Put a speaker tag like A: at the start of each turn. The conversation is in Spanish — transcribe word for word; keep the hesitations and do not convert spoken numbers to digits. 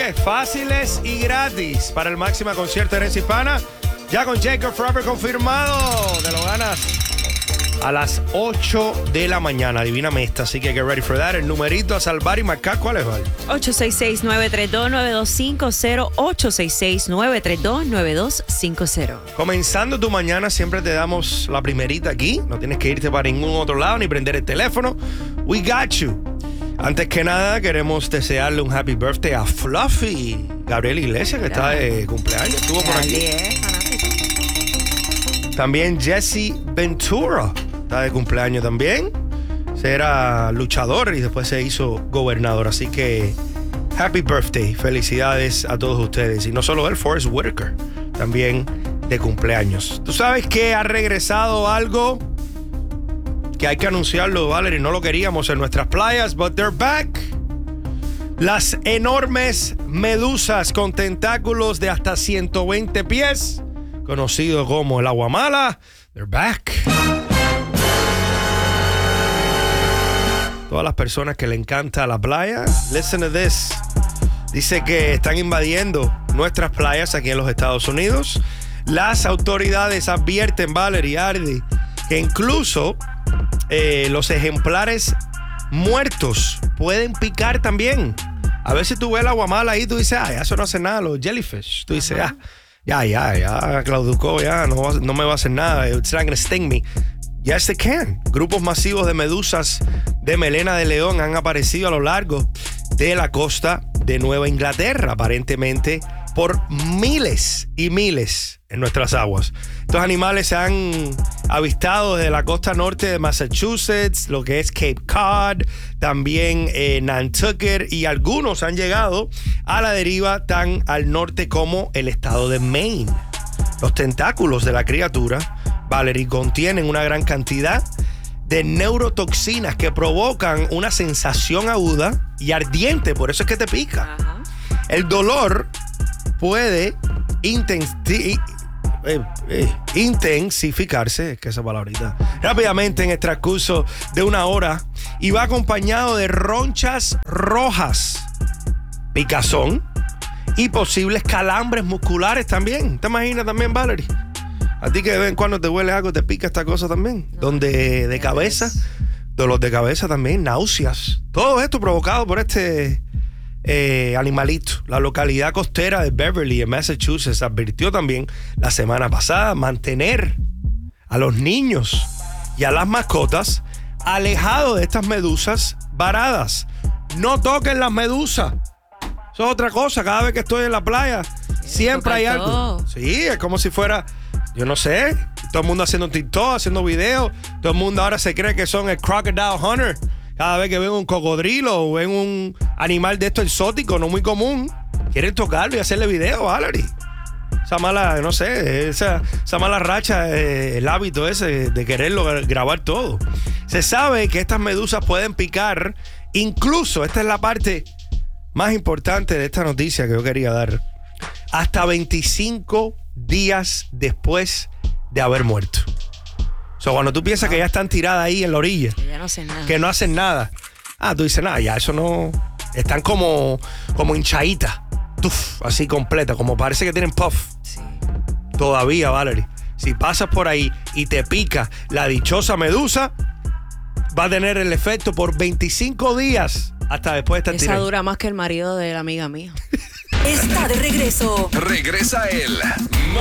A: Oye, fáciles y gratis para el Máxima Concierto Herencia Hispana. Ya con Jacob Forever confirmado. Te lo ganas a las ocho de la mañana. Adivíname esta, así que get ready for that. El numerito a salvar y marcar, ¿cuál es, Val?
B: ocho seis seis, nueve tres dos, nueve dos cinco cero. ocho seis seis, nueve tres dos, nueve dos cinco cero.
A: Comenzando tu mañana, siempre te damos la primerita aquí. No tienes que irte para ningún otro lado ni prender el teléfono. We got you. Antes que nada, queremos desearle un happy birthday a Fluffy Gabriel Iglesias, que está de cumpleaños. Estuvo por aquí. También Jesse Ventura está de cumpleaños también. Se era luchador y después se hizo gobernador. Así que happy birthday. Felicidades a todos ustedes. Y no solo él, Forrest Whitaker también de cumpleaños. ¿Tú sabes que ha regresado algo que hay que anunciarlo, Valerie? No lo queríamos en nuestras playas, but they're back. Las enormes medusas con tentáculos de hasta ciento veinte pies, conocido como el aguamala, they're back. Todas las personas que le encanta la playa, listen to this. Dice que están invadiendo nuestras playas aquí en los Estados Unidos. Las autoridades advierten, Valerie, Ardi, que incluso eh, los ejemplares muertos pueden picar también. A veces tú ves el aguamala ahí y tú dices, ah, eso no hace nada, los jellyfish. Tú dices, ah, ya, ya, ya, clauducó, ya, no, no me va a hacer nada. It's not gonna sting me. Yes, they can. Grupos masivos de medusas de melena de león han aparecido a lo largo de la costa de Nueva Inglaterra, aparentemente por miles y miles en nuestras aguas. Estos animales se han avistado desde la costa norte de Massachusetts, lo que es Cape Cod, también eh, Nantucket, y algunos han llegado a la deriva tan al norte como el estado de Maine. Los tentáculos de la criatura, Valerie, contienen una gran cantidad de neurotoxinas que provocan una sensación aguda y ardiente, por eso es que te pica. Ajá. El dolor puede intensi- eh, eh, intensificarse, es que esa palabrita, rápidamente en el transcurso de una hora y va acompañado de ronchas rojas, picazón y posibles calambres musculares también. ¿Te imaginas también, Valerie? A ti que de vez en cuando te huele algo, te pica esta cosa también. No, Donde de cabeza, dolor de cabeza también, náuseas. Todo esto provocado por este eh, animalito. La localidad costera de Beverly, en Massachusetts, advirtió también la semana pasada mantener a los niños y a las mascotas alejados de estas medusas varadas. No toquen las medusas. Eso es otra cosa. Cada vez que estoy en la playa, siempre hay algo. Todo. Sí, es como si fuera... Yo no sé, todo el mundo haciendo TikTok, haciendo videos, todo el mundo ahora se cree que son el crocodile hunter. Cada vez que ven un cocodrilo o ven un animal de esto exótico, no muy común, quieren tocarlo y hacerle video, Valerie. Esa mala, no sé, esa, esa mala racha, eh, el hábito ese de quererlo grabar todo. Se sabe que estas medusas pueden picar, incluso, esta es la parte más importante de esta noticia que yo quería dar, hasta veinticinco días después de haber muerto. O sea, cuando tú piensas que ya están tiradas ahí en la orilla,
B: que ya no hacen nada,
A: que no hacen nada, ah, tú dices, nada, ya eso no, están como, como hinchaditas, tuf, así completa, como parece que tienen puff. Sí. Todavía, Valerie, si pasas por ahí y te pica la dichosa medusa, va a tener el efecto por veinticinco días hasta después de estar tirada.
B: Esa dura más que el marido de la amiga mía.
C: Está de regreso.
D: Regresa él.